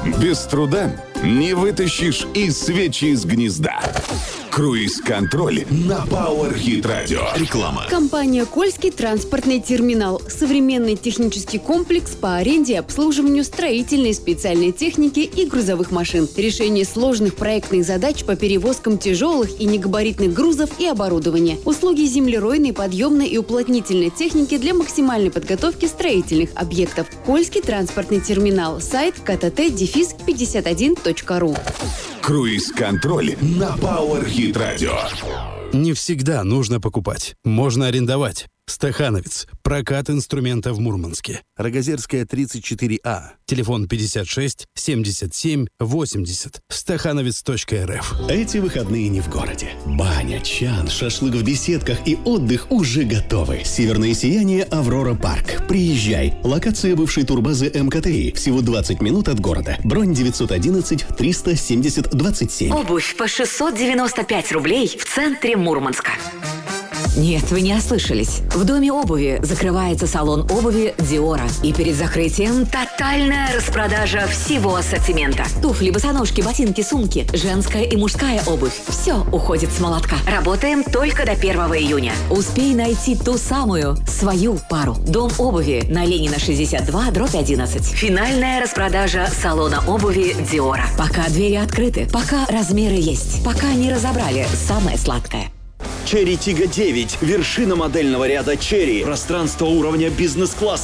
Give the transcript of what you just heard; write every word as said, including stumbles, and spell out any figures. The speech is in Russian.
Без труда не вытащишь и свечи из гнезда. Круиз-контроль на Power Hit Radio. Реклама. Компания «Кольский транспортный терминал». Современный технический комплекс по аренде и обслуживанию строительной специальной техники и грузовых машин. Решение сложных проектных задач по перевозкам тяжелых и негабаритных грузов и оборудования. Услуги землеройной, подъемной и уплотнительной техники для максимальной подготовки строительных объектов. «Кольский транспортный терминал». Сайт ка тэ тэ пятьдесят один точка ру. Круиз-контроль на Power Hit Radio. Не всегда нужно покупать. Можно арендовать. Стахановец. Прокат инструмента в Мурманске. Рогозерская, тридцать четыре А. Телефон пятьдесят шесть семьдесят семь восемьдесят. стахановец точка эр эф. Эти выходные не в городе. Баня, чан, шашлык в беседках и отдых уже готовы. Северное сияние «Аврора Парк». Приезжай. Локация бывшей турбазы эм ка тэ и. Всего двадцать минут от города. Бронь девятьсот одиннадцать триста семьдесят двадцать семь. Обувь по шестьсот девяносто пять рублей в центре Мурманска. Нет, вы не ослышались. В Доме обуви закрывается салон обуви «Диора». И перед закрытием тотальная распродажа всего ассортимента. Туфли, босоножки, ботинки, сумки, женская и мужская обувь. Все уходит с молотка. Работаем только до первого июня. Успей найти ту самую, свою пару. Дом обуви на Ленина шестьдесят два, дробь одиннадцать. Финальная распродажа салона обуви «Диора». Пока двери открыты, пока размеры есть, пока не разобрали самое сладкое. Черри Тига девять. Вершина модельного ряда Черри. Пространство уровня бизнес-класса.